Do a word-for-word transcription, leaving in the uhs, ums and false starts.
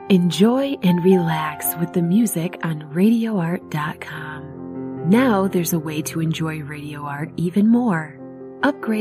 Enjoy and relax with the music on radio art dot com. Now there's a way to enjoy Radio Art even more. Upgrade